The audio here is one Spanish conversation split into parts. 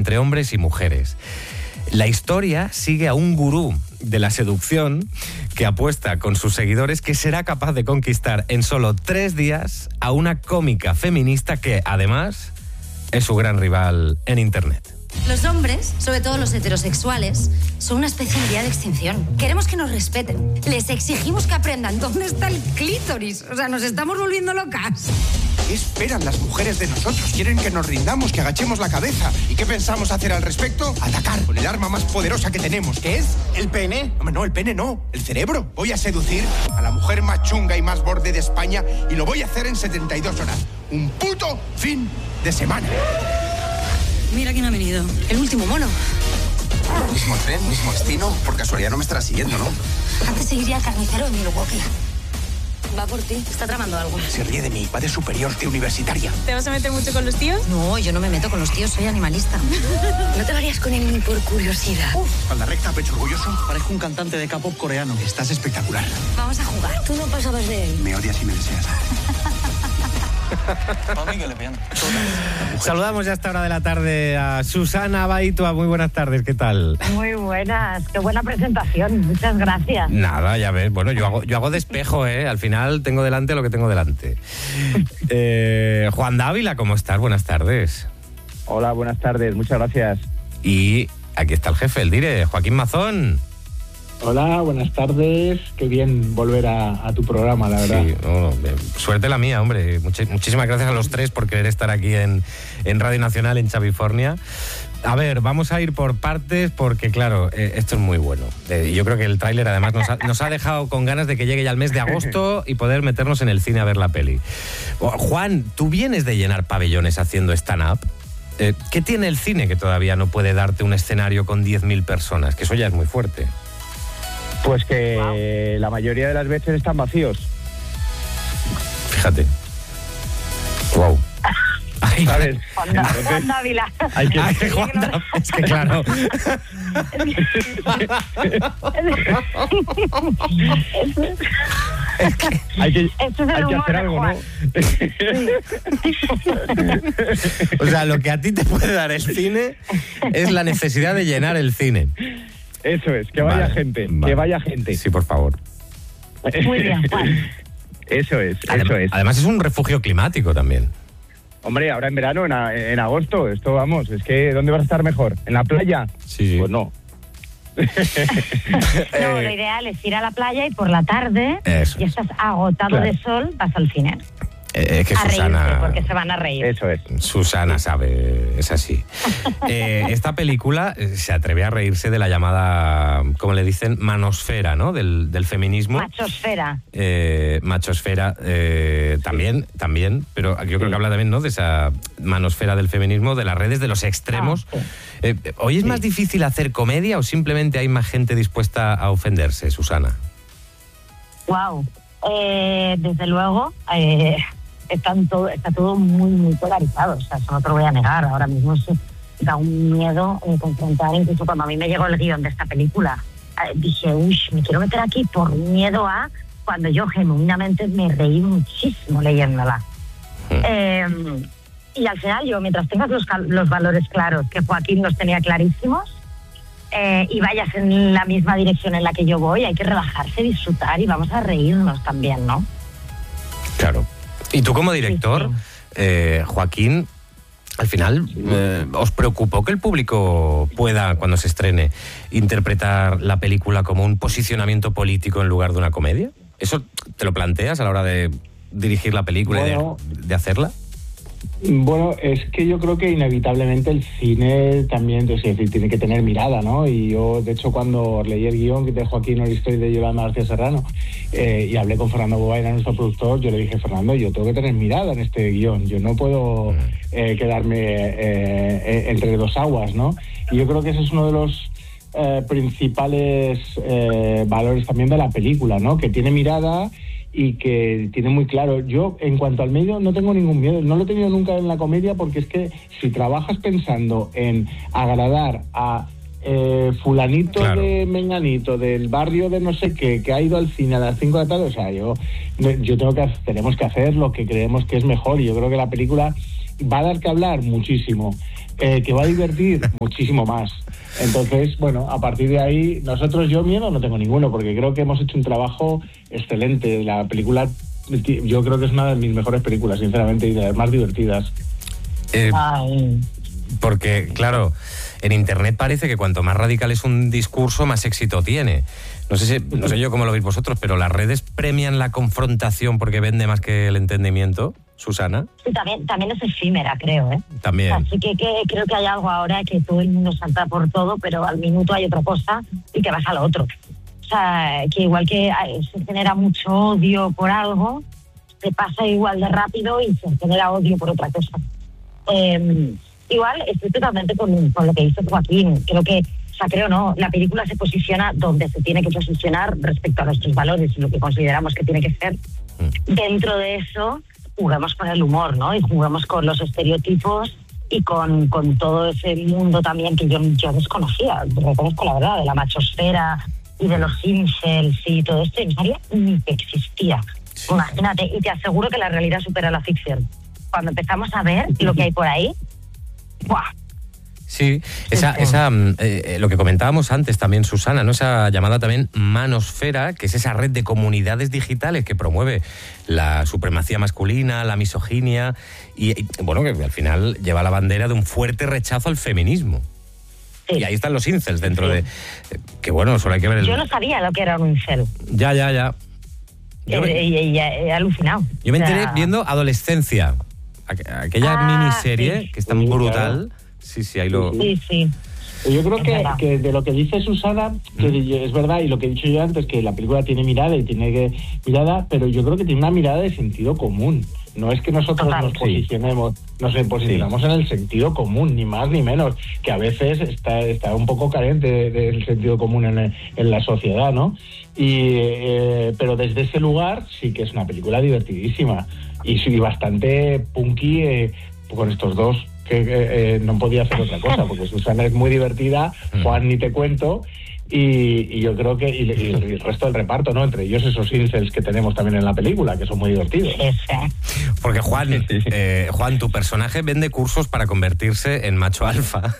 entre hombres y mujeres. La historia sigue a un gurú de la seducción que apuesta con sus seguidores que será capaz de conquistar en solo 3 días a una cómica feminista que, además, es su gran rival en Internet. Los hombres, sobre todo los heterosexuales, son una especie en vía de extinción. Queremos que nos respeten. Les exigimos que aprendan dónde está el clítoris. O sea, nos estamos volviendo locas. ¿Qué esperan las mujeres de nosotros? Quieren que nos rindamos, que agachemos la cabeza. ¿Y qué pensamos hacer al respecto? Atacar con el arma más poderosa que tenemos, que es el pene. No, el pene no, el cerebro. Voy a seducir a la mujer más chunga y más borde de España y lo voy a hacer en 72 horas. Un puto fin de semana. Mira quién ha venido. El último mono. Mismo tren, mismo destino. Por casualidad no me estará siguiendo, ¿no? Antes seguiría al carnicero en Milwaukee. Va por ti. Está tramando algo. Se ríe de mí. Va de superior, de universitaria. ¿Te vas a meter mucho con los tíos? No, yo no me meto con los tíos. Soy animalista. ¿No te lo harías con él ni por curiosidad? Espalda recta, pecho orgulloso. Parezco un cantante de K-pop coreano. Estás espectacular. Vamos a jugar. Tú no pasabas de él. Me odias y me deseas. Saludamos ya a esta hora de la tarde a Susana Baitua. Muy buenas tardes, ¿qué tal? Muy buenas, qué buena presentación, muchas gracias. Nada, ya ves, bueno, yo hago de espejo, al final tengo delante lo que tengo delante. Juan Dávila, ¿cómo estás? Buenas tardes. Hola, buenas tardes, muchas gracias. Y aquí está el jefe, el dire, Joaquín Mazón. Hola, buenas tardes. Qué bien volver a tu programa, la verdad. Sí, suerte la mía, hombre. Muchísimas gracias a los tres por querer estar aquí en Radio Nacional, en Chavifornia. A ver, vamos a ir por partes porque, claro, esto es muy bueno. Yo creo que el tráiler, además, nos ha dejado con ganas de que llegue ya el mes de agosto y poder meternos en el cine a ver la peli. Juan, tú vienes de llenar pabellones haciendo stand-up. ¿Qué tiene el cine que todavía no puede darte un escenario con 10.000 personas? Que eso ya es muy fuerte. Pues que la mayoría de las veces están vacíos. Fíjate. Wow. ¿Sabes? Juan Dávila. Es que claro. Hay que humor hacer de algo, Juan. ¿no? O sea, lo que a ti te puede dar el cine es la necesidad de llenar el cine. Eso es, que vaya gente, que vaya gente. Sí, por favor. Muy bien, Juan. Eso es. Además es un refugio climático también. Hombre, ahora en verano, en agosto, esto vamos, es que ¿dónde vas a estar mejor? ¿En la playa? Sí. Pues no. No, lo ideal es ir a la playa y por la tarde, Eso y estás agotado de sol, vas al cine. Es que a Susana... reírse, porque se van a reír. Eso es. Susana sabe, es así. Esta película se atreve a reírse de la llamada, como le dicen, manosfera, ¿no? Del feminismo. Machosfera. Machosfera también, pero yo creo que habla también, ¿no? De esa manosfera del feminismo, de las redes, de los extremos. ¿Hoy es más difícil hacer comedia o simplemente hay más gente dispuesta a ofenderse, Susana? Wow. Desde luego, está todo muy, muy polarizado. O sea, eso no te lo voy a negar. Ahora mismo da un miedo confrontar. Incluso cuando a mí me llegó el guión de esta película, dije, me quiero meter aquí por miedo a... Cuando yo genuinamente me reí muchísimo leyéndola. Y al final yo, mientras tengas los valores claros, que Joaquín los tenía clarísimos, y vayas en la misma dirección en la que yo voy, hay que relajarse, disfrutar y vamos a reírnos también, ¿no? Claro. Y tú como director, Joaquín, al final, ¿os preocupó que el público pueda, cuando se estrene, interpretar la película como un posicionamiento político en lugar de una comedia? ¿Eso te lo planteas a la hora de dirigir la película y de hacerla? Bueno, es que yo creo que inevitablemente el cine también, es decir, tiene que tener mirada, ¿no? Y yo, de hecho, cuando leí el guión de Joaquín Oristoy de Yolanda García Serrano y hablé con Fernando Bobaina, nuestro productor, yo le dije, Fernando, yo tengo que tener mirada en este guión, yo no puedo quedarme entre dos aguas, ¿no? Y yo creo que ese es uno de los principales valores también de la película, ¿no? Que tiene mirada y que tiene muy claro. Yo, en cuanto al medio, no tengo ningún miedo. No lo he tenido nunca en la comedia, porque es que si trabajas pensando en agradar a fulanito de menganito, del barrio de no sé qué, que ha ido al cine a las 5 de la tarde, o sea, tenemos que hacer lo que creemos que es mejor, y yo creo que la película va a dar que hablar muchísimo, que va a divertir muchísimo más. Entonces, bueno, a partir de ahí, yo miedo no tengo ninguno, porque creo que hemos hecho un trabajo excelente. La película, yo creo que es una de mis mejores películas, sinceramente, y de las más divertidas. Porque, claro, en Internet parece que cuanto más radical es un discurso, más éxito tiene. No sé yo cómo lo veis vosotros, pero las redes premian la confrontación porque vende más que el entendimiento, Susana. Sí, también es efímera, creo, ¿eh? También. Así que creo que hay algo ahora que todo el mundo salta por todo, pero al minuto hay otra cosa y te vas al otro. O sea, que igual que se genera mucho odio por algo, se pasa igual de rápido y se genera odio por otra cosa. Igual estoy totalmente con lo que dice Joaquín. Creo no, la película se posiciona donde se tiene que posicionar respecto a nuestros valores y lo que consideramos que tiene que ser. Dentro de eso, jugamos con el humor, ¿no? Y jugamos con los estereotipos y con todo ese mundo también que yo desconocía. Reconozco la verdad, de la machosfera y de los incels y todo esto. En serio, ni que existía. Sí. Imagínate, y te aseguro que la realidad supera la ficción. Cuando empezamos a ver lo que hay por ahí, ¡buah! Sí, lo que comentábamos antes también, Susana, ¿no? Esa llamada también manosfera, que es esa red de comunidades digitales que promueve la supremacía masculina, la misoginia y bueno, que al final lleva la bandera de un fuerte rechazo al feminismo. Sí. Y ahí están los incels dentro de... Que bueno, solo hay que ver Yo no sabía lo que era un incel. Ya. He alucinado. Yo me enteré viendo Adolescencia, aquella miniserie que es tan brutal... Sí, ahí lo... Sí. Yo creo que de lo que dice Susana, que es verdad, y lo que he dicho yo antes, que la película tiene mirada y tiene mirada, pero yo creo que tiene una mirada de sentido común. No es que nosotros nos posicionamos en el sentido común, ni más ni menos, que a veces está un poco carente del sentido común en la sociedad, ¿no? Pero desde ese lugar sí que es una película divertidísima y bastante punky con estos dos. Que no podía hacer otra cosa, porque Susana es muy divertida, Juan ni te cuento, y yo creo que y el resto del reparto, ¿no? Entre ellos esos incels que tenemos también en la película, que son muy divertidos. Porque Juan, tu personaje vende cursos para convertirse en macho alfa.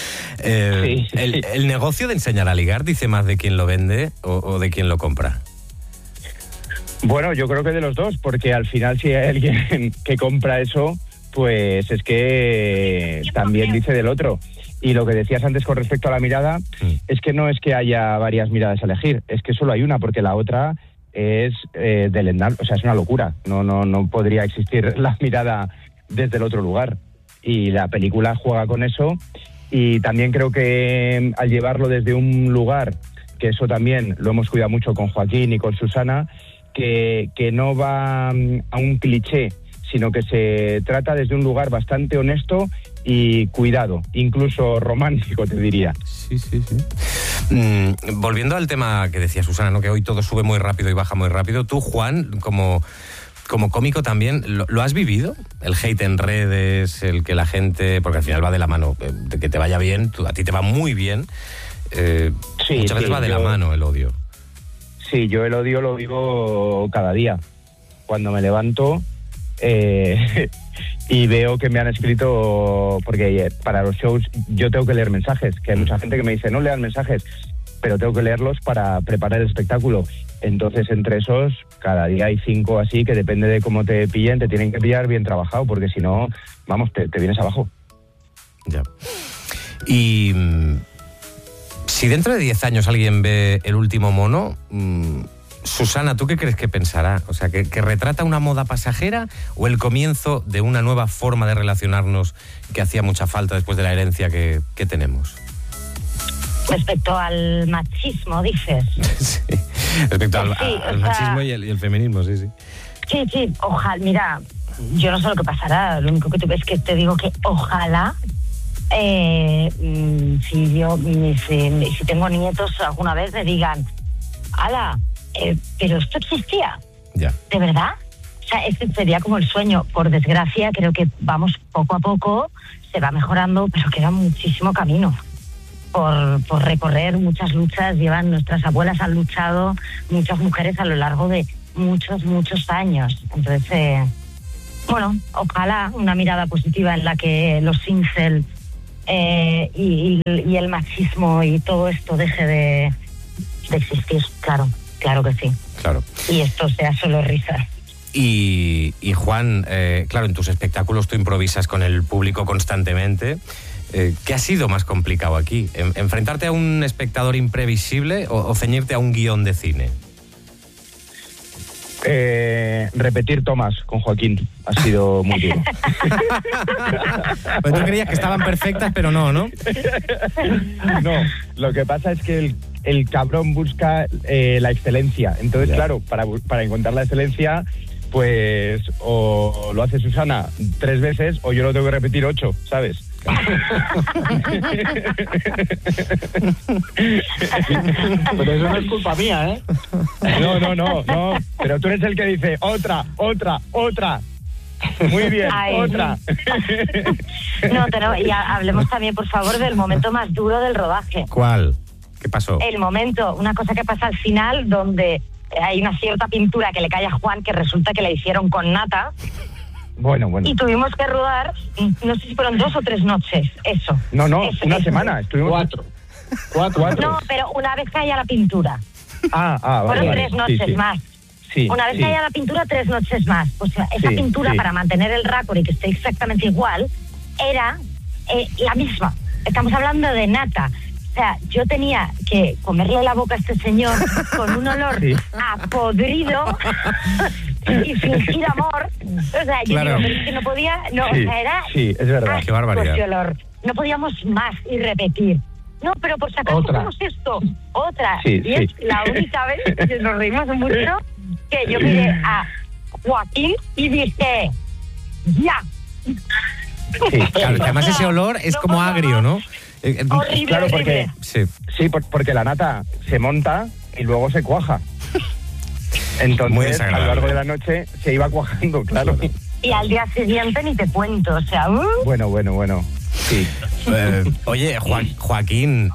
¿El negocio de enseñar a ligar dice más de quién lo vende o de quién lo compra? Bueno, yo creo que de los dos, porque al final si hay alguien que compra eso, pues es que también dice del otro. Y lo que decías antes con respecto a la mirada, es que no es que haya varias miradas a elegir, es que solo hay una, porque la otra es delendal, o sea, es una locura. No podría existir la mirada desde el otro lugar. Y la película juega con eso, y también creo que al llevarlo desde un lugar, que eso también lo hemos cuidado mucho con Joaquín y con Susana, que no va a un cliché, sino que se trata desde un lugar bastante honesto y cuidado, incluso romántico, te diría. Sí. Volviendo al tema que decía Susana, ¿no? Que hoy todo sube muy rápido y baja muy rápido. Tú, Juan, como cómico también, ¿lo has vivido? El hate en redes, el que la gente... Porque al final va de la mano, de que te vaya bien, a ti te va muy bien. Muchas veces va de la mano el odio. Sí, yo el odio lo vivo cada día. Cuando me levanto... y veo que me han escrito, porque para los shows yo tengo que leer mensajes, que hay mucha gente que me dice no lean mensajes, pero tengo que leerlos para preparar el espectáculo. Entonces entre esos cada día hay 5 así, que depende de cómo te pillen, te tienen que pillar bien trabajado, porque si no, vamos, te vienes abajo. Ya. Y si dentro de 10 años alguien ve El último mono, Susana, ¿tú qué crees que pensará? O sea, ¿que retrata una moda pasajera o el comienzo de una nueva forma de relacionarnos que hacía mucha falta después de la herencia que tenemos? Respecto al machismo, dices. Sí, respecto al machismo y el feminismo, sí. Sí, ojalá, mira, yo no sé lo que pasará, lo único que tú ves es que te digo que ojalá, si tengo nietos alguna vez me digan, ¡hala! Pero esto existía. Ya. ¿De verdad? O sea, este sería como el sueño. Por desgracia, creo que vamos poco a poco, se va mejorando, pero queda muchísimo camino por recorrer. Muchas luchas nuestras abuelas han luchado, muchas mujeres a lo largo de muchos años. Entonces, bueno, ojalá una mirada positiva en la que los incel y el machismo y todo esto deje de existir. Claro que sí. Claro. Y esto sea solo risa. Y Juan, claro, en tus espectáculos tú improvisas con el público constantemente. ¿Qué ha sido más complicado aquí? ¿Enfrentarte a un espectador imprevisible o ceñirte a un guión de cine? Repetir tomas con Joaquín ha sido muy duro. Pues tú creías que estaban perfectas, pero no. No, lo que pasa es que el cabrón busca la excelencia. Entonces, claro, para encontrar la excelencia, pues o lo hace Susana 3 veces o yo lo tengo que repetir 8, ¿sabes? Pero eso no es culpa mía, ¿eh? No. Pero tú eres el que dice otra. Muy bien, otra. No, y hablemos también, por favor, del momento más duro del rodaje. ¿Cuál? ¿Qué pasó? El momento, una cosa que pasa al final, donde hay una cierta pintura que le cae a Juan, que resulta que la hicieron con nata. Bueno. Y tuvimos que rodar, no sé si fueron 2 o 3 noches, eso. No, una semana, estuvimos 4. No, pero una vez caía la pintura. Vale. Fueron 3 noches más. Sí, una vez caía la pintura, 3 noches más. O sea, esa pintura, para mantener el raccord y que esté exactamente igual, era la misma. Estamos hablando de nata. O sea, yo tenía que comerle la boca a este señor con un olor a podrido y fingir amor. O sea, yo digo, pero es que no podía, o sea, era... Sí, es verdad. Qué barbaridad. Olor. No podíamos más y repetir. No, pero por si acaso hacemos esto. Otra. Y es la única vez que nos reímos mucho que yo miré a Joaquín y dije, ¡ya! Sí, claro, además ese olor es como agrio, ¿no? Horrible, claro, porque horrible. porque la nata se monta y luego se cuaja. Entonces, muy a lo desagradable. largo de la noche se iba cuajando, claro. Y al día siguiente ni te cuento, o sea... Bueno. Sí. Oye, Joaquín,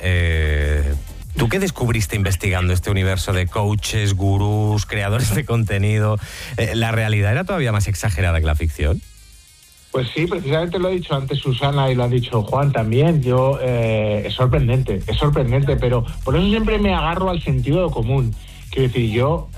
¿tú qué descubriste investigando este universo de coaches, gurús, creadores de contenido? ¿La realidad era todavía más exagerada que la ficción? Pues sí, precisamente lo ha dicho antes Susana y lo ha dicho Juan también. Es sorprendente, pero por eso siempre me agarro al sentido común. Quiero decir, yo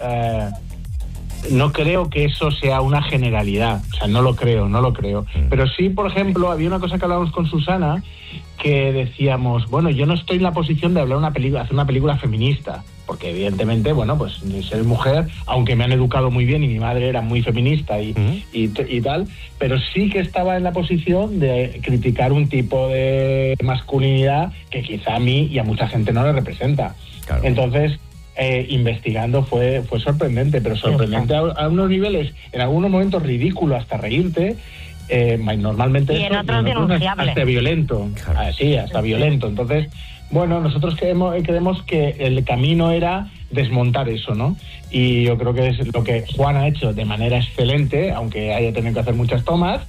no creo que eso sea una generalidad, o sea, no lo creo. Pero sí, por ejemplo, había una cosa que hablábamos con Susana, que decíamos, bueno, yo no estoy en la posición de hacer una película feminista, porque evidentemente, bueno, pues soy mujer, aunque me han educado muy bien y mi madre era muy feminista y tal, pero sí que estaba en la posición de criticar un tipo de masculinidad que quizá a mí y a mucha gente no le representa. Claro. Entonces, investigando fue sorprendente, pero sorprendente a unos niveles, en algunos momentos ridículo hasta reírte, normalmente y en otros denunciable. Hasta violento, hasta violento. Entonces, bueno, nosotros creemos que el camino era desmontar eso, ¿no? Y yo creo que es lo que Juan ha hecho de manera excelente, aunque haya tenido que hacer muchas tomas,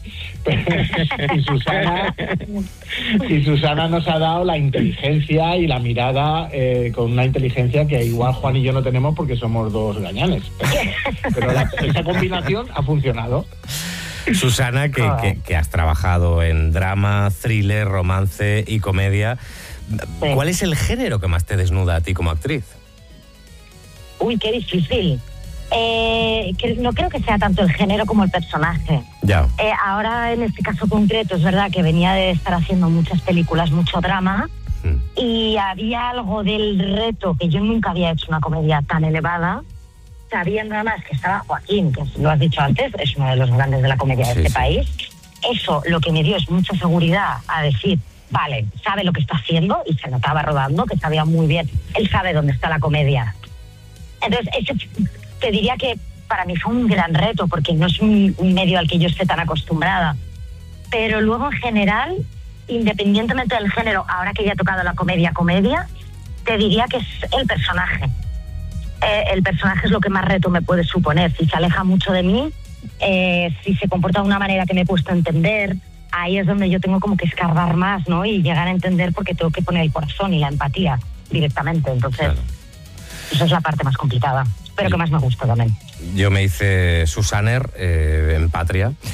y Susana nos ha dado la inteligencia y la mirada, con una inteligencia que igual Juan y yo no tenemos porque somos 2 gañanes. Pero esa combinación ha funcionado. Susana, que has trabajado en drama, thriller, romance y comedia, ¿cuál es el género que más te desnuda a ti como actriz? Uy, qué difícil. No creo que sea tanto el género como el personaje. Ya. Ahora, en este caso concreto, es verdad que venía de estar haciendo muchas películas, mucho drama, y había algo del reto, que yo nunca había hecho una comedia tan elevada, sabiendo además que estaba Joaquín, que lo has dicho antes, es uno de los grandes de la comedia de este país. Eso lo que me dio es mucha seguridad a decir, vale, sabe lo que está haciendo, y se notaba rodando, que sabía muy bien, él sabe dónde está la comedia. Entonces, te diría que para mí fue un gran reto, porque no es un medio al que yo esté tan acostumbrada. Pero luego, en general, independientemente del género, ahora que ya he tocado la comedia, te diría que es el personaje. El personaje es lo que más reto me puede suponer. Si se aleja mucho de mí, si se comporta de una manera que me cuesta entender, ahí es donde yo tengo como que escarbar más, ¿no? Y llegar a entender, porque tengo que poner el corazón y la empatía directamente. Entonces, esa es la parte más complicada, pero que más me gusta también. Yo me hice Susaner en Patria.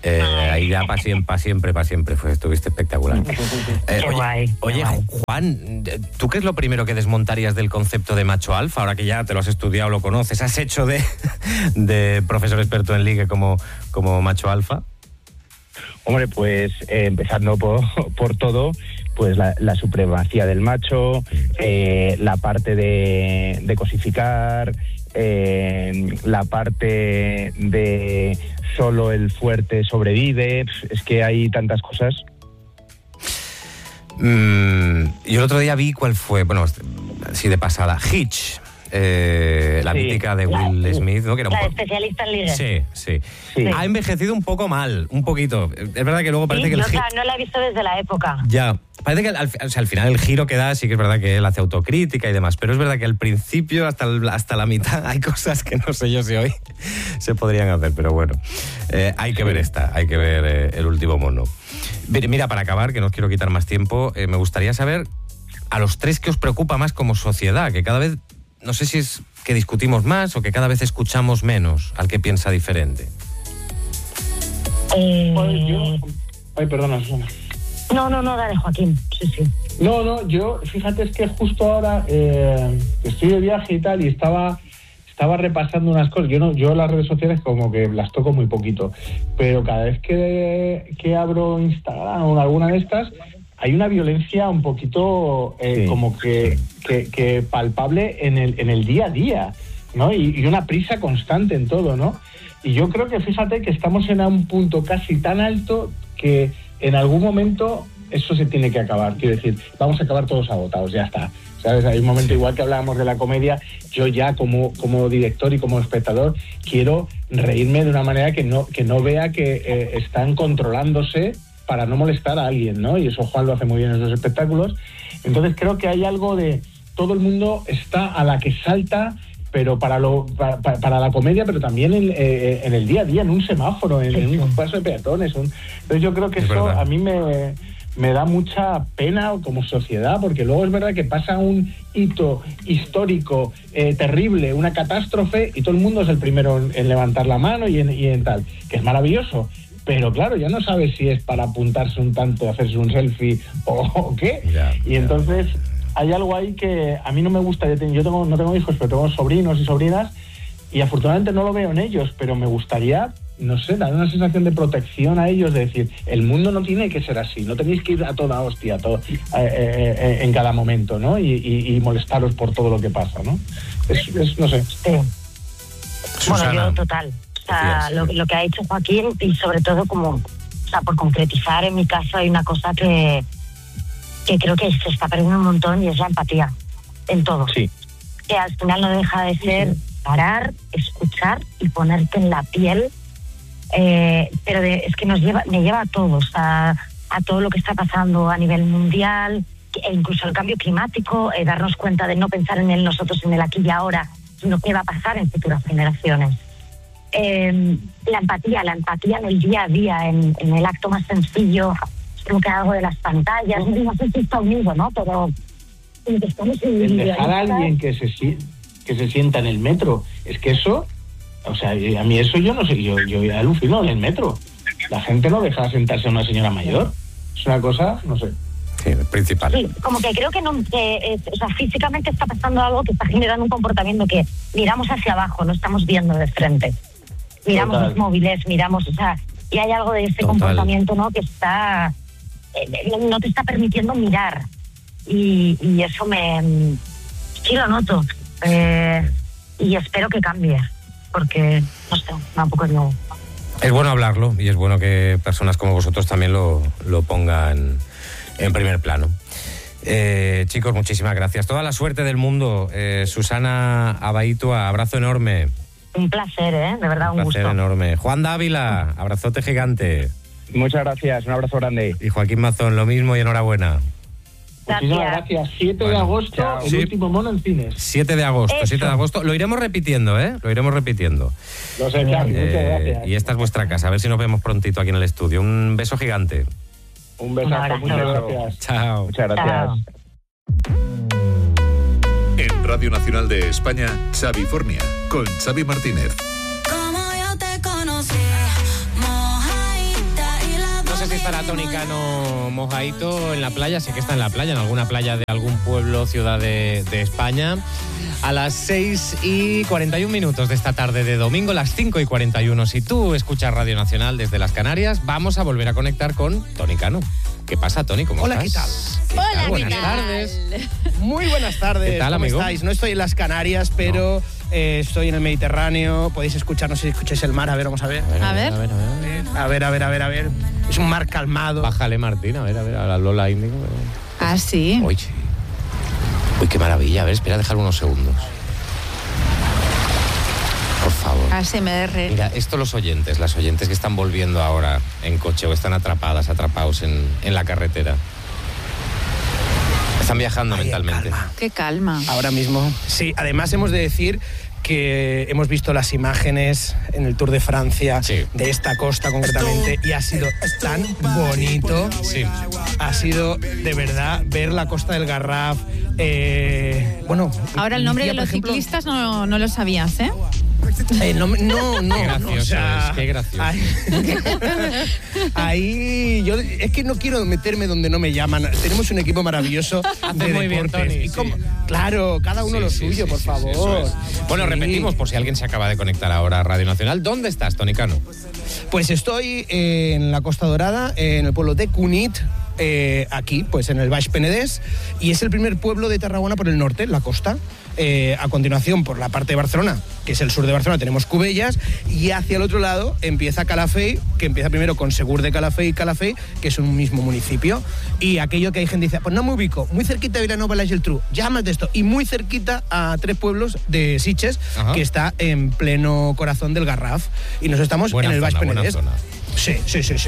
Ahí ya para siempre estuviste espectacular. Qué guay. Oye, Juan, ¿tú qué es lo primero que desmontarías del concepto de macho alfa? Ahora que ya te lo has estudiado, lo conoces, has hecho de profesor experto en ligue como macho alfa. Hombre, pues empezando por todo, pues la supremacía del macho, la parte de cosificar, la parte de solo el fuerte sobrevive. Es que hay tantas cosas. Yo el otro día vi cuál fue, bueno, así de pasada, Hitch. La mítica de Will Smith, ¿no? Que era la especialista en ligue. Sí. Ha envejecido un poco mal, un poquito. Es verdad que luego parece que no la he visto desde la época. Ya, parece que al final el giro que da, sí que es verdad que él hace autocrítica y demás, pero es verdad que al principio, hasta la mitad, hay cosas que no sé yo si hoy se podrían hacer, pero bueno. Hay que ver hay que ver El último mono. Mira, para acabar, que no os quiero quitar más tiempo, me gustaría saber a los tres qué os preocupa más como sociedad, que cada vez... No sé si es que discutimos más o que cada vez escuchamos menos al que piensa diferente. Perdona, Susana. No, dale, Joaquín. Sí. No, yo, fíjate, es que justo ahora estoy de viaje y tal, y estaba repasando unas cosas. Yo las redes sociales como que las toco muy poquito, pero cada vez que abro Instagram o alguna de estas, hay una violencia un poquito como que palpable en el día a día, ¿no? Y una prisa constante en todo, ¿no? Y yo creo que, fíjate, que estamos en un punto casi tan alto que en algún momento eso se tiene que acabar. Quiero decir, vamos a acabar todos agotados, ya está. ¿Sabes? Hay un momento, igual que hablábamos de la comedia, yo ya como director y como espectador quiero reírme de una manera que no vea que están controlándose para no molestar a alguien, ¿no? Y eso Juan lo hace muy bien en esos espectáculos. Entonces creo que hay algo de... Todo el mundo está a la que salta, pero para la comedia, pero también en el día a día, en un semáforo, en un paso de peatones. Entonces yo creo que es eso verdad. A mí me da mucha pena como sociedad, porque luego es verdad que pasa un hito histórico terrible, una catástrofe, y todo el mundo es el primero en levantar la mano y en tal, que es maravilloso. Pero claro, ya no sabes si es para apuntarse un tanto, hacerse un selfie o qué. Y entonces hay algo ahí que a mí no me gusta. Yo no tengo hijos, pero tengo sobrinos y sobrinas, y afortunadamente no lo veo en ellos, pero me gustaría, no sé, dar una sensación de protección a ellos, de decir, el mundo no tiene que ser así, no tenéis que ir a toda hostia en cada momento, ¿no? Y molestaros por todo lo que pasa, ¿no? No sé. Bueno, yo total. O sea, lo que ha hecho Joaquín, y sobre todo como, o sea, por concretizar, en mi caso hay una cosa que creo que se está perdiendo un montón, y es la empatía en todo. Sí. Que al final no deja de ser parar, escuchar y ponerte en la piel, pero es que me lleva a todos, a todo lo que está pasando a nivel mundial, e incluso el cambio climático, darnos cuenta de no pensar en nosotros en el aquí y ahora, sino qué va a pasar en futuras generaciones. La empatía en el día a día, en el acto más sencillo, creo que algo de las pantallas, no sé si está unido, ¿no? Pero el dejar a alguien que se sienta en el metro, es que eso, o sea, a mí eso yo no sé, yo alucino en el metro. La gente no deja sentarse a una señora mayor. Es una cosa, no sé. Sí, principal. Sí, como que creo que o sea, físicamente está pasando algo que está generando un comportamiento que miramos hacia abajo, no estamos viendo de frente. Miramos los móviles, o sea, y hay algo de ese comportamiento, ¿no? Que está, no te está permitiendo mirar, y eso sí lo noto, y espero que cambie, porque no sé, tampoco es nuevo. Es bueno hablarlo, y es bueno que personas como vosotros también lo pongan en primer plano. Chicos, muchísimas gracias. Toda la suerte del mundo. Susana Abaitua, abrazo enorme. Un placer, de verdad, un gusto. Un placer enorme. Juan Dávila, abrazote gigante. Muchas gracias, un abrazo grande. Y Joaquín Mazón, lo mismo y enhorabuena. Muchísimas gracias. 7 de agosto, chao. El último mono en cines. 7 de agosto. Lo iremos repitiendo, Lo iremos repitiendo. Lo sé, Xavi, muchas gracias. Y esta es vuestra casa, a ver si nos vemos prontito aquí en el estudio. Un beso gigante. Un besazo, muchas gracias. Chao. Muchas gracias. Chao. En Radio Nacional de España, Xavi Fornia, con Xavi Martínez. Como yo te conocí, mojadita. estará Tony Cano mojadito en la playa, sé que está en la playa, en alguna playa de algún pueblo, ciudad de España. A las 6:41 de esta tarde de domingo, las 5:41. Si tú escuchas Radio Nacional desde las Canarias, vamos a volver a conectar con Tony Cano. ¿Qué pasa, Tony? ¿Cómo Hola, estás? ¿qué tal? Hola, buenas ¿qué tal? tardes. Muy buenas tardes. ¿Qué tal, ¿Cómo amigo? estáis? No estoy en las Canarias, pero estoy en el Mediterráneo. Podéis escuchar, no sé si escucháis el mar. A ver, vamos a ver. A ver. A ver. Es un mar calmado. Bájale, Martín, a ver, a la Lola Índigo. Ah, sí. Uy, sí. Uy, qué maravilla. A ver, espera, dejar unos segundos. Por favor. ASMR. Mira, esto las oyentes que están volviendo ahora en coche o están atrapados en la carretera. Están viajando mentalmente. Calma. Qué calma. Ahora mismo. Sí, además hemos de decir que hemos visto las imágenes en el Tour de Francia, sí, de esta costa concretamente, y ha sido tan bonito. Sí. Ha sido de verdad ver la costa del Garraf. Bueno. Ahora el nombre Lucía, de los por ejemplo, ciclistas no lo sabías, ¿eh? No. Qué gracioso o sea, es, qué gracioso. Ahí yo es que no quiero meterme donde no me llaman. Tenemos un equipo maravilloso de muy bien, deportes. Tony, Y como- sí. Claro, cada uno Sí, lo sí, suyo, sí, por sí, favor. eso es. Bueno, Sí. repetimos por si alguien se acaba de conectar ahora a Radio Nacional. ¿Dónde estás, Tony Cano? Pues estoy en la Costa Dorada, en el pueblo de Cunit, aquí, pues en el Baix Penedès, y es el primer pueblo de Tarragona por el norte, la costa. A continuación, por la parte de Barcelona, que es el sur de Barcelona, tenemos Cubellas, y hacia el otro lado empieza Calafell, que empieza primero con Segur de Calafell y Calafell, que es un mismo municipio. Y aquello que hay gente que dice, pues no me ubico, muy cerquita de Vilanova y Geltrú, llamas de esto, y muy cerquita a 3 pueblos de Sitges, Ajá. que está en pleno corazón del Garraf, y nos estamos Buena en el Baix zona, buena Penedès. zona. Sí.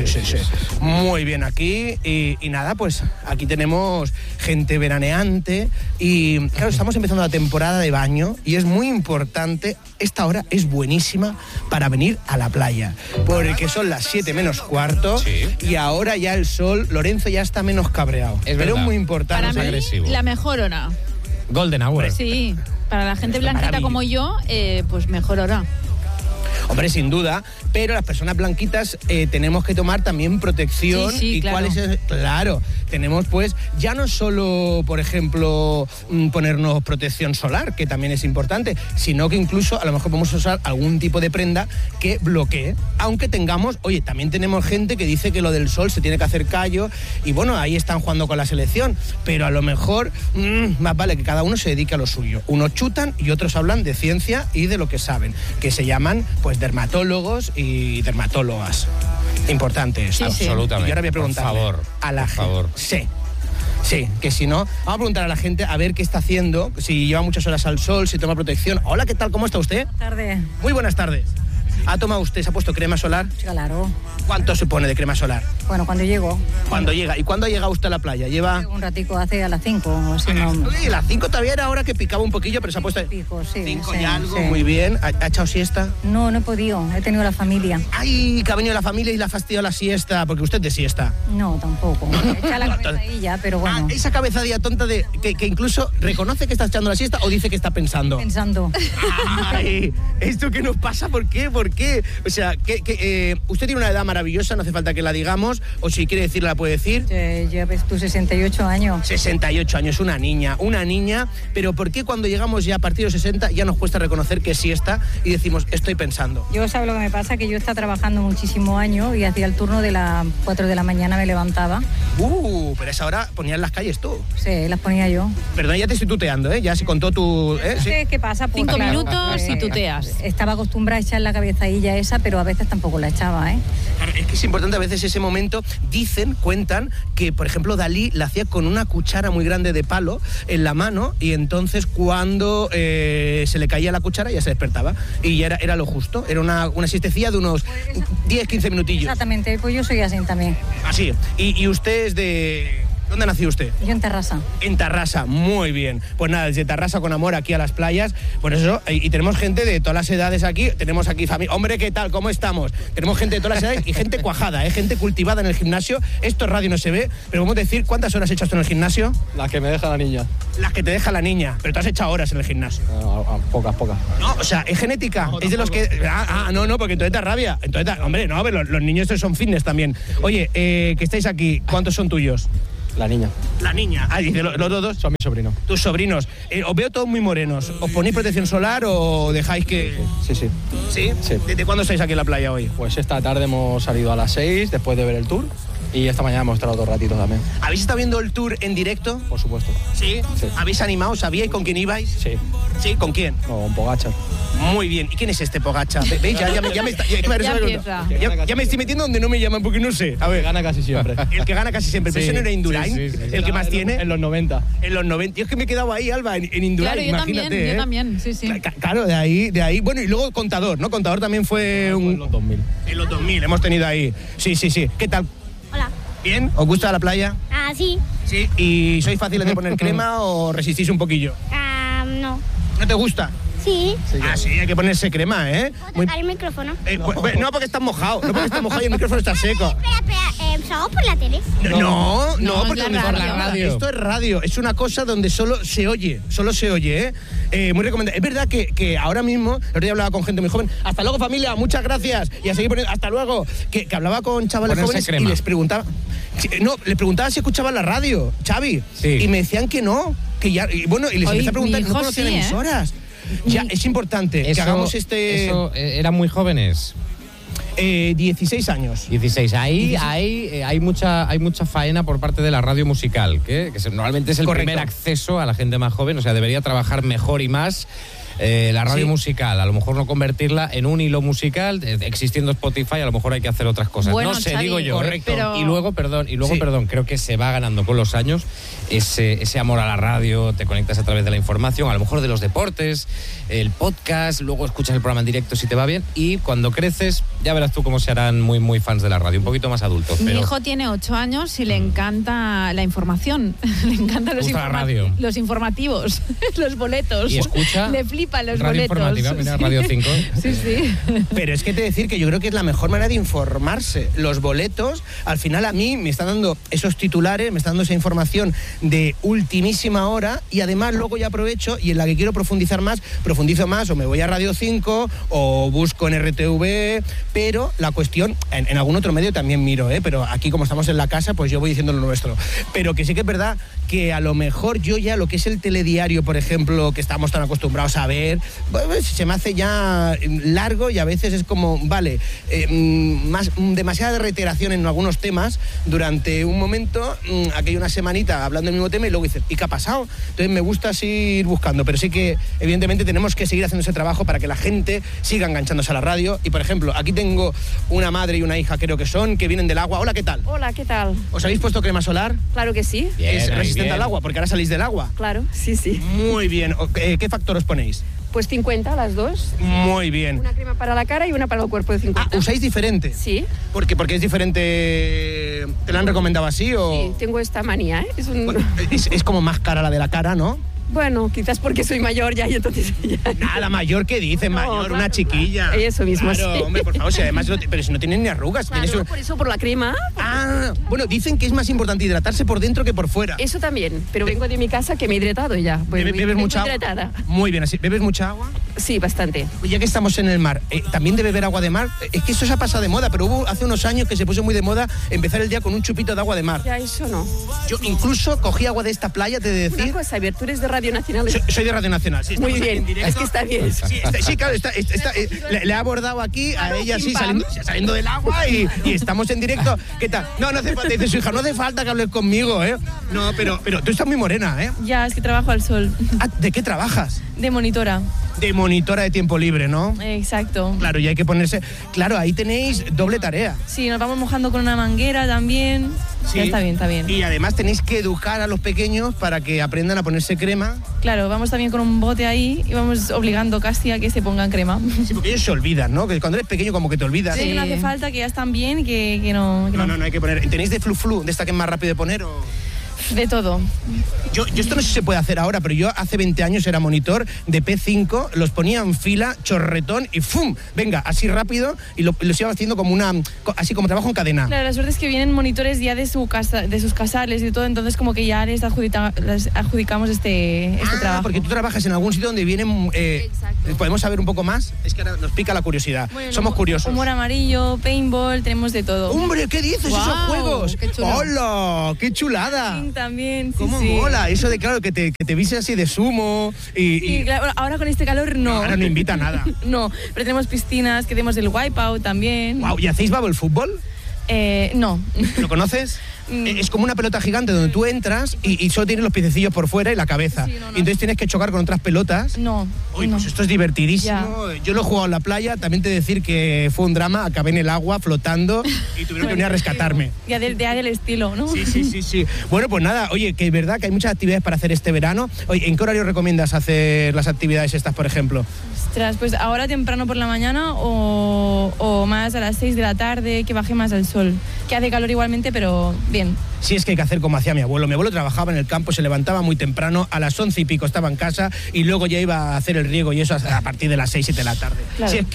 Muy bien aquí. Y nada, pues aquí tenemos gente veraneante. Y claro, estamos empezando la temporada de baño y es muy importante. Esta hora es buenísima para venir a la playa. Porque son las 7 menos cuarto. Sí. Y ahora ya el sol, Lorenzo ya está menos cabreado. Es Pero verdad. es muy importante. Para mí, agresivo. la mejor hora. Golden Hour. Sí. Para la gente blanquita Maravilla. como yo, pues mejor hora. Hombre, sin duda, pero las personas blanquitas tenemos que tomar también protección. Sí, ¿Y claro. cuál es? Claro, tenemos pues ya no solo, por ejemplo, ponernos protección solar, que también es importante, sino que incluso a lo mejor podemos usar algún tipo de prenda que bloquee, aunque tengamos, oye, también tenemos gente que dice que lo del sol se tiene que hacer callo, y bueno, ahí están jugando con la selección, pero a lo mejor más vale que cada uno se dedique a lo suyo. Unos chutan y otros hablan de ciencia y de lo que saben, que se llaman pues dermatólogos y dermatólogas. Importante eso. Sí, sí. Absolutamente. Y ahora voy a Por preguntarle favor, a la por gente. favor. Sí, que si no, vamos a preguntar a la gente a ver qué está haciendo, si lleva muchas horas al sol, si toma protección. Hola, ¿qué tal? ¿Cómo está usted? Tarde. Muy buenas tardes. ¿Ha tomado usted, se ha puesto crema solar? Claro. ¿Cuánto se pone de crema solar? Bueno, cuando llego, ¿Cuándo llega? ¿Y cuándo ha llegado usted a la playa? Lleva... un ratico hace a las 5, o así no. Uy, las 5 todavía era hora que picaba un poquillo, pero se ha puesto... Pico, sí. 5 sí, y algo, sí. muy bien. ¿Ha echado siesta? No he podido, he tenido la familia. ¡Ay, que ha venido la familia y le ha fastidiado la siesta! Porque usted es de siesta. No, tampoco. Echa la cabeza ahí ya, pero bueno. Esa cabezadilla tonta de que incluso reconoce que está echando la siesta o dice que está pensando. Pensando. Ay, ¿esto qué nos pasa? ¿Por qué? O sea, usted tiene una edad maravillosa, no hace falta que la digamos, o si quiere decirla, la puede decir. Ya ves tú, 68 años. 68 años, una niña, pero ¿por qué cuando llegamos ya a partir de los 60 ya nos cuesta reconocer que es siesta y decimos, estoy pensando? Yo, ¿sabes lo que me pasa? Que yo estaba trabajando muchísimimo años y hacía el turno de las 4 de la mañana, me levantaba. Pero a esa hora ponías las calles tú. Sí, las ponía yo. Perdón, ya te estoy tuteando, ¿eh? Ya se contó tu... Sí. ¿Qué pasa? Pues, 5 claro, minutos y tuteas. Estaba acostumbrada a echar la cabezadilla esa, pero a veces tampoco la echaba, ¿eh? Claro, es que es importante a veces ese momento. Cuentan que, por ejemplo, Dalí la hacía con una cuchara muy grande de palo en la mano y entonces cuando se le caía la cuchara ya se despertaba. Y ya era lo justo. Era una siestecilla de unos 10-15 minutillos. Exactamente, pues yo soy así también. Así. ¿Y usted es de...? ¿Dónde nació usted? Yo en Tarrasa. En Tarrasa, muy bien. Pues nada, desde Tarrasa con amor aquí a las playas. Por eso, y tenemos gente de todas las edades aquí. Tenemos aquí familia. Hombre, ¿qué tal? ¿Cómo estamos? Tenemos gente de todas las edades y gente cuajada, gente cultivada en el gimnasio. Esto en radio no se ve, pero vamos a decir, ¿cuántas horas echas tú en el gimnasio? La que me deja la niña. Las que te deja la niña, pero tú has echado horas en el gimnasio. Pocas. No, o sea, es genética. No, es de los que... No, porque entonces te rabia. Entonces, hombre, no, pero los niños estos son fitness también. Oye, que estáis aquí, ¿cuántos son tuyos? La niña. La niña. Ah, dice, los dos son mis sobrinos. Tus sobrinos. Os veo todos muy morenos. ¿Os ponéis protección solar o dejáis que...? Sí. ¿Sí? Sí. ¿Desde cuándo estáis aquí en la playa hoy? Pues esta tarde hemos salido a las 6 después de ver el tour. Y esta mañana hemos estado otro ratito también. ¿Habéis estado viendo el tour en directo? Por supuesto. ¿Sí? Sí. ¿Habéis animado? ¿Sabíais con quién ibais? Sí. ¿Sí? ¿Con quién? No, con Pogačar. Muy bien. ¿Y quién es este Pogačar? ¿Veis? Ya me estoy metiendo donde no me llaman porque no sé. A ver. Gana casi siempre. El que gana casi siempre. ¿Pero eso no era Indurain? Sí. ¿El que más tiene? En los 90. En los 90. Yo es que me he quedado ahí, Alba, en Indurain. Claro, imagínate. yo también, sí. Claro, de ahí. Bueno, y luego Contador, ¿no? Contador también fue En los 2000. En los 2000 hemos tenido ahí. Sí. ¿Qué tal? Hola. ¿Bien? ¿Os gusta la playa? Sí. Sí. ¿Y sois fáciles de poner crema o resistís un poquillo? No. ¿No te gusta? Sí. Sí, hay que ponerse crema, ¿eh? ¿Puedo tocar el micrófono? No, porque estás mojado. No, porque estás mojado y el micrófono está seco. Espera, ¿salgo por la tele? No, porque es la radio. Esto es radio. Es una cosa donde solo se oye, ¿eh? Muy recomendable. Es verdad que ahora mismo, el otro día hablaba con gente muy joven. Hasta luego, familia, muchas gracias. Y a seguir poniendo, hasta luego. Que hablaba con chavales Ponerse jóvenes crema. y les preguntaba... les preguntaba si escuchaban la radio, Xavi. Sí. Y me decían que no. Que ya, y bueno, y les empecé a preguntar, mi ¿no hijo conocían sí, emisoras? Ya, es importante que hagamos Eso, eran muy jóvenes. 16 años. 16. Ahí hay mucha faena por parte de la radio musical, que normalmente es el Correcto. primer acceso a la gente más joven. O sea, debería trabajar mejor y más la radio musical. A lo mejor no convertirla en un hilo musical. Existiendo Spotify, a lo mejor hay que hacer otras cosas. Bueno, no sé, Xavi, digo yo. correcto. Pero... Y luego, perdón, creo que se va ganando con los años ese amor a la radio. Te conectas a través de la información, a lo mejor de los deportes, el podcast, luego escuchas el programa en directo si te va bien, y cuando creces ya verás tú cómo se harán muy, muy fans de la radio, un poquito más adultos. Mi pero... hijo tiene 8 años y le encanta la información. Le encantan Gusta la radio. los informativos, los boletos. Y escucha Le flipan los radio boletos. informativa, mira, Radio 5. Sí. Pero es que te decir que yo creo que es la mejor manera de informarse. Los boletos, al final a mí me están dando esos titulares, me están dando esa información de ultimísima hora, y además luego ya aprovecho y en la que quiero profundizar más, profundizo más, o me voy a Radio 5 o busco en RTV, pero la cuestión, en algún otro medio también miro, pero aquí como estamos en la casa, pues yo voy diciendo lo nuestro. Pero que sí que es verdad que a lo mejor yo ya lo que es el telediario, por ejemplo, que estamos tan acostumbrados a ver, pues, se me hace ya largo, y a veces es como, vale, demasiada reiteración en algunos temas durante un momento, aquí hay una semanita hablando del mismo tema y luego dices, ¿y qué ha pasado? Entonces me gusta así ir buscando, pero sí que evidentemente tenemos que seguir haciendo ese trabajo para que la gente siga enganchándose a la radio. Y por ejemplo, aquí tengo una madre y una hija, creo que vienen del agua. Hola, ¿qué tal? Hola, ¿qué tal? ¿Os habéis puesto crema solar? Claro que sí. Bien, ¿Es resistente bien. al agua? Porque ahora salís del agua. Claro, sí. Muy bien. ¿Qué factor os ponéis? Pues 50 las dos. Muy bien. Una crema para la cara y una para el cuerpo de 50. ¿Usáis diferente? Sí. Porque es diferente. ¿Te la han recomendado así o...? Sí, tengo esta manía, ¿eh? Es como más cara la de la cara, ¿no? Bueno, quizás porque soy mayor ya y entonces ya... Nada, mayor que dice, No, mayor, claro, una chiquilla. Eso mismo, claro, sí. hombre, por favor, si además pero si no tienen ni arrugas. Claro, tienes por eso, por la crema. Bueno, dicen que es más importante hidratarse por dentro que por fuera. Eso también, pero vengo de mi casa que me he hidratado ya. Pues ¿Bebes mucha agua? hidratada. Muy bien, así. ¿Bebes mucha agua? Sí, bastante. Ya que estamos en el mar, ¿también de beber agua de mar? Es que eso se ha pasado de moda, pero hubo hace unos años que se puso muy de moda empezar el día con un chupito de agua de mar. Ya, eso no. Yo incluso cogí agua de esta playa, te de decir... Una cosa, a ver, tú eres de Radio Nacional. Soy de Radio Nacional, sí. Muy estamos aquí bien, en directo. es que está bien. Sí, claro, le ha abordado aquí a ella, sí, saliendo del agua y estamos en directo. ¿Qué tal? No hace falta, dice su hija, no hace falta que hables conmigo, ¿eh? No, pero tú estás muy morena, ¿eh? Ya, es que trabajo al sol. ¿De qué trabajas? De monitora. De monitora de tiempo libre, ¿no? Exacto. Claro, y hay que ponerse... Claro, ahí tenéis doble tarea. Sí, nos vamos mojando con una manguera también. Sí. Ya está bien. Y además tenéis que educar a los pequeños para que aprendan a ponerse crema. Claro, vamos también con un bote ahí y vamos obligando casi a que se pongan crema. Sí, porque ellos se olvidan, ¿no? Que cuando eres pequeño como que te olvidas. Sí, no hace falta, que ya están bien, que no... No, hay que poner... ¿Tenéis de flu-flu, de esta que es más rápido de poner o...? De todo. Yo esto no sé si se puede hacer ahora, pero yo hace 20 años era monitor de P5, los ponía en fila, chorretón y ¡fum! Venga, así rápido, y los iba haciendo como así como trabajo en cadena. Claro, la suerte es que vienen monitores ya de sus casales y todo, entonces como que ya les adjudicamos este trabajo. Porque tú trabajas en algún sitio donde vienen... ¿podemos saber un poco más? Es que ahora nos pica la curiosidad. Bueno, somos curiosos. Humor amarillo, paintball, tenemos de todo. ¡Hombre, qué dices! Wow, ¡Esos juegos! ¡Qué chulo! ¡Hola! ¡Qué chulada! También, sí, ¿Cómo mola? Eso de, claro, que te viste así de sumo y claro, ahora con este calor no. Ahora no invita a nada. No, pero tenemos piscinas, que tenemos el wipeout también. Wow, ¿y hacéis bubble fútbol? No. ¿Lo conoces? Es como una pelota gigante donde tú entras y solo tienes los piececillos por fuera y la cabeza. Sí, y entonces tienes que chocar con otras pelotas. No. Uy, pues esto es divertidísimo. Ya. Yo lo he jugado en la playa, también te he de decir que fue un drama, acabé en el agua flotando y tuvieron que venir a rescatarme. Ya del estilo, ¿no? Sí. Bueno, pues nada, oye, que es verdad que hay muchas actividades para hacer este verano. Oye, ¿en qué horario recomiendas hacer las actividades estas, por ejemplo? Ostras, pues ahora temprano por la mañana o más a las 6 de la tarde, que baje más el sol. Que hace calor igualmente, pero bien. Sí, es que hay que hacer como hacía mi abuelo. Mi abuelo trabajaba en el campo, se levantaba muy temprano, a las 11 y pico estaba en casa y luego ya iba a hacer el riego y eso a partir de las 6, 7 de la tarde. Claro. Si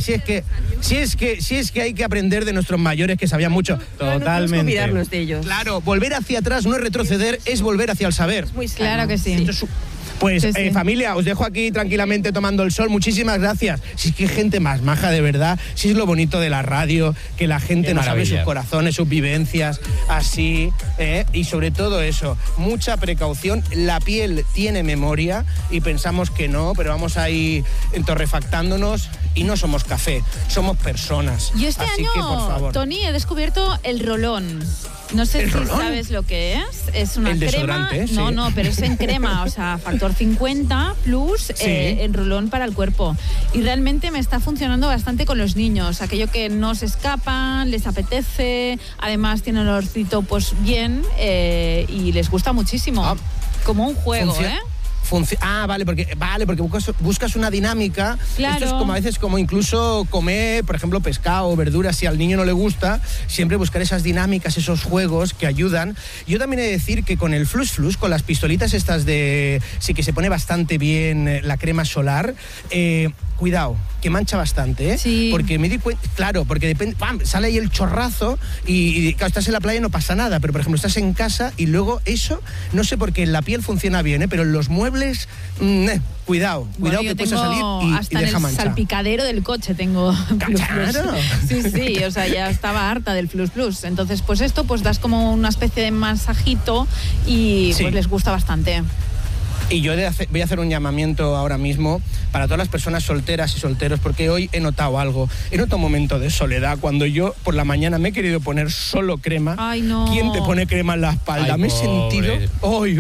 es que hay que aprender de nuestros mayores que sabían mucho. Totalmente. No olvidarnos de ellos. Claro, volver hacia atrás no es retroceder, es volver hacia el saber. Es muy claro que sí. Pues sí. Familia, os dejo aquí tranquilamente tomando el sol. Muchísimas gracias. Si es que hay gente más maja, de verdad. Si es lo bonito de la radio, que la gente no sabe sus corazones, sus vivencias, así. Y sobre todo eso, mucha precaución. La piel tiene memoria y pensamos que no, pero vamos ahí torrefactándonos y no somos café, somos personas. Yo este así año, que, por favor. Tony, he descuberto el rolón. No sé si sabes lo que es. Es una crema. No, pero es en crema, o sea, factor 50 plus en rolón para el cuerpo. Y realmente me está funcionando bastante con los niños. Aquello que no se escapan, les apetece, además tiene el olorcito pues bien y les gusta muchísimo. Como un juego, Vale, porque buscas una dinámica. Claro. Esto es como a veces como incluso comer, por ejemplo, pescado o verduras, si al niño no le gusta, siempre buscar esas dinámicas, esos juegos que ayudan. Yo también he de decir que con el Flus Flus, con las pistolitas estas sí que se pone bastante bien la crema solar, cuidado, que mancha bastante, Sí. Porque me di cuenta, claro, porque depende, ¡pam!, sale ahí el chorrazo y claro, estás en la playa y no pasa nada, pero por ejemplo estás en casa y luego eso, no sé por qué en la piel funciona bien, pero en los muebles, cuidado que puedes salir y deja mancha. Hasta en el salpicadero del coche tengo Flus Flus. Sí, o sea, ya estaba harta del Flus Flus. Entonces, pues esto, pues das como una especie de masajito y pues les gusta bastante. Y yo voy a hacer un llamamiento ahora mismo para todas las personas solteras y solteros, porque hoy he notado algo. He notado un momento de soledad cuando yo por la mañana me he querido poner solo crema. Ay, no. ¿Quién te pone crema en la espalda? Ay, me he sentido... Hoy.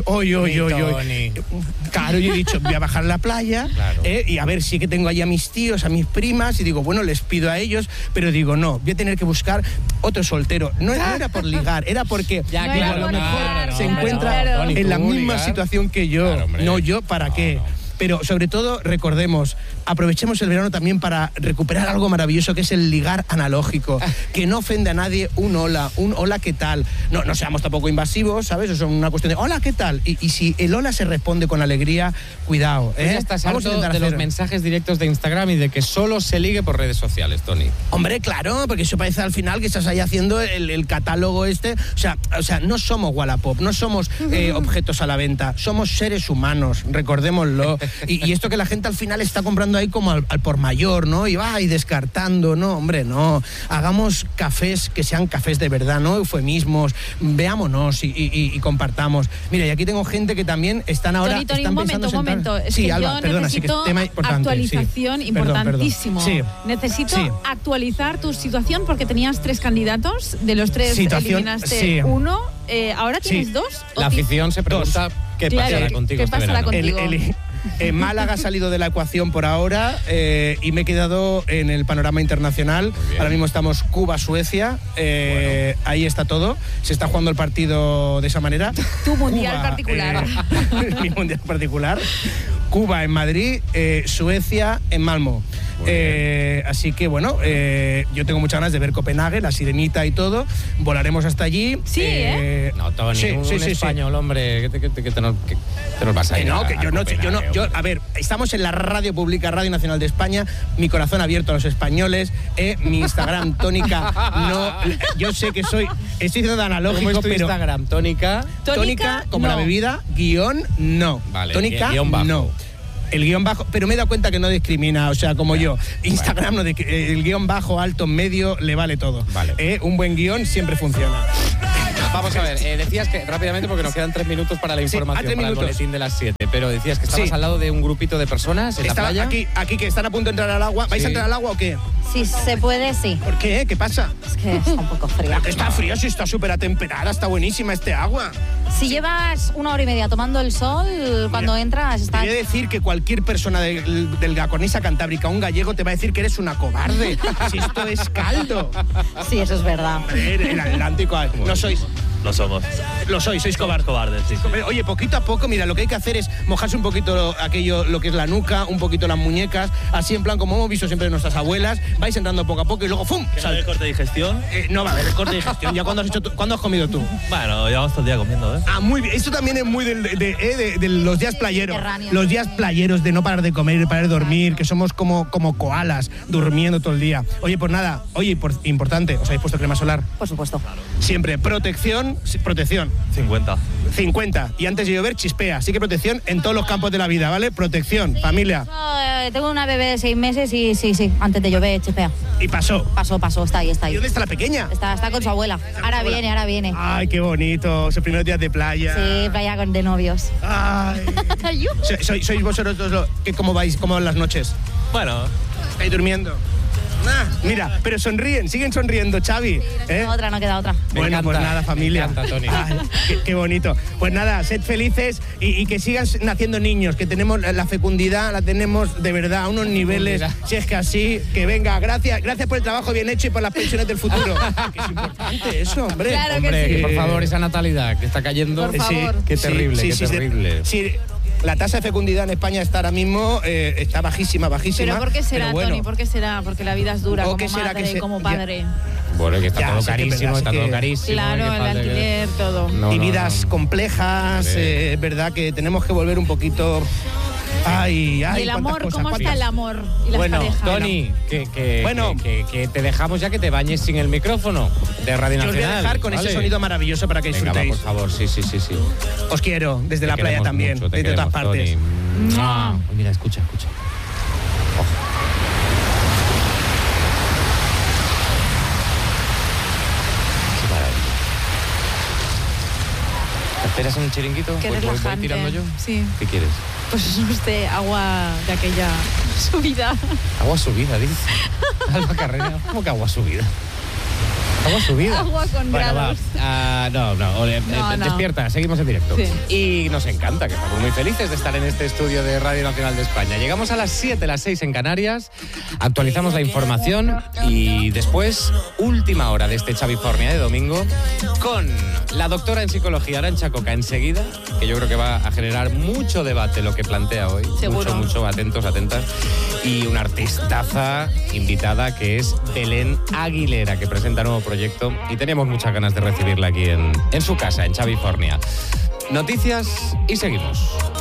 Claro, yo he dicho, voy a bajar a la playa, claro. Y a ver si que tengo ahí a mis tíos, a mis primas, y digo, bueno, les pido a ellos, pero digo, no, voy a tener que buscar otro soltero. No era por ligar, era porque a lo mejor se encuentra en la misma situación que yo. Claro, no, yo, ¿para qué? Pero sobre todo, recordemos, aprovechemos el verano también para recuperar algo maravilloso que es el ligar analógico, que no ofende a nadie un hola, ¿qué tal? No seamos tampoco invasivos, ¿sabes? Eso es una cuestión de hola, ¿qué tal? Y si el hola se responde con alegría, cuidado, Pues ya estás harto de los mensajes directos de Instagram y de que solo se ligue por redes sociales, Tony. Hombre, claro, porque eso parece al final que estás ahí haciendo el catálogo este. O sea, no somos Wallapop, no somos objetos a la venta, somos seres humanos, recordémoslo. Y esto que la gente al final está comprando ahí como al por mayor, ¿no? Y va y descartando, no, hombre, no. Hagamos cafés que sean cafés de verdad, no eufemismos, veámonos y compartamos. Mira, y aquí tengo gente que también están ahora... Tony, un momento. Es sí, que Alba, yo perdona, sí que necesito tema importante. Actualización importantísimo. Perdón. Sí. Necesito actualizar tu situación porque tenías 3 candidatos, de los 3 eliminaste uno, ahora tienes 2. La afición se pregunta qué pasará contigo este verano. Málaga ha salido de la ecuación por ahora y me he quedado en el panorama internacional. Ahora mismo estamos Cuba-Suecia, ahí está todo. Se está jugando el partido de esa manera. Tu mundial particular. Mi mundial particular. Cuba en Madrid, Suecia en Malmö. Así que bueno, yo tengo muchas ganas de ver Copenhague, la Sirenita y todo. Volaremos hasta allí. Sí, No, Tony, un español, hombre, que te nos vas a ir. No, que yo no. A ver, estamos en la radio pública, Radio Nacional de España. Mi corazón abierto a los españoles. Mi Instagram, Tónica. No, yo sé que estoy siendo analógico, ¿Cómo es tu pero Instagram? Tónica, como no. la bebida, _no. Vale, Tónica, guión bajo. no. El guión bajo, pero me he dado cuenta que no discrimina, o sea, como yo. Instagram, no, el guión bajo, alto, medio, le vale todo. Vale. Un buen guión siempre funciona. Vamos a ver, decías que rápidamente, porque nos quedan 3 minutos para la información, 3 para el minutos. boletín de las 7, pero decías que estabas al lado de un grupito de personas en la playa. Aquí que están a punto de entrar al agua. ¿Vais a entrar al agua o qué? Si se puede, sí. ¿Por qué? ¿Qué pasa? Es que está un poco fría. Está fría, sí, está súper atemperada, está buenísima este agua. Si llevas 1 hora y media tomando el sol, cuando entras está... Te voy a decir que cualquier persona de la cornisa cantábrica, un gallego, te va a decir que eres una cobarde. Si esto es caldo. Sí, eso es verdad. El Atlántico, no sois... Lo somos. Lo sois cobardes, sí. Oye, poquito a poco, mira, lo que hay que hacer es mojarse un poquito lo que es la nuca, un poquito las muñecas, así en plan como hemos visto siempre nuestras abuelas, vais entrando poco a poco y luego ¡fum! ¿Que no hay corte de digestión? No va a haber corte de digestión. ¿Ya cuándo has comido tú? Bueno, llevamos todo el día comiendo, ¿eh? Ah, muy bien. Esto también es muy de los días playeros. Los días playeros de no parar de comer, de parar de dormir, que somos como koalas, durmiendo todo el día. Oye, pues nada, importante, ¿os habéis puesto crema solar? Por supuesto. Siempre, protección. 50. Y antes de llover, chispea. Así que protección en todos los campos de la vida, ¿vale? Protección, sí, familia. Tengo una bebé de 6 meses y sí, antes de llover, chispea. ¿Y pasó? Pasó, está ahí. ¿Y dónde está la pequeña? Está con su abuela. Ahora viene. Ay, qué bonito. Sus primeros días de playa. Sí, playa de novios. Ay. ¿Sois vosotros dos cómo vais? ¿Cómo van las noches? Bueno. ¿Estáis durmiendo? Mira, pero siguen sonriendo, Xavi. No queda otra. Bueno, pues nada, familia. Me encanta, Tony. Ay, qué bonito. Pues nada, sed felices y que sigan naciendo niños, que tenemos la fecundidad, la tenemos de verdad a unos niveles. Si es que así, que venga, gracias por el trabajo bien hecho y por las pensiones del futuro. Que es importante eso, hombre. Claro hombre, que sí. por favor, esa natalidad que está cayendo. Por favor. Qué terrible, qué terrible. Sí. La tasa de fecundidad en España está ahora mismo está bajísima. ¿Pero por qué será, bueno. Tony? ¿Por qué será? Porque la vida es dura como madre, como padre. Bueno, que está todo carísimo, todo carísimo. Claro, el alquiler, todo. Y vidas complejas, es verdad que tenemos que volver un poquito... ¿Y el amor? ¿Cómo está el amor y las parejas? Tony, que te dejamos ya que te bañes sin el micrófono de Radio Nacional. Yo os voy a dejar con ese sonido maravilloso para que disfrutéis. Por favor, sí. Os quiero, desde la playa también, mucho, desde todas partes. Mira, escucha. ¿Te esperas en un chiringuito? Qué ¿Voy relajante. tirando yo? Sí. ¿Qué quieres? Pues no sé, agua de aquella subida. Agua subida, dice. Alba Carrera, ¿cómo que agua subida? Agua subida. Agua con grados. No. Despierta, seguimos en directo. Sí. Y nos encanta, que estamos muy felices de estar en este estudio de Radio Nacional de España. Llegamos a las 7, las 6 en Canarias, actualizamos la información y después, última hora de este Xavifornia de domingo, con la doctora en psicología Arantxa Coca enseguida, que yo creo que va a generar mucho debate lo que plantea hoy. Seguro. Mucho, atentos, atentas. Y una artistaza invitada que es Belén Aguilera, que presenta nuevo proyecto y tenemos muchas ganas de recibirla aquí en su casa, en Xavifornia. Noticias y seguimos.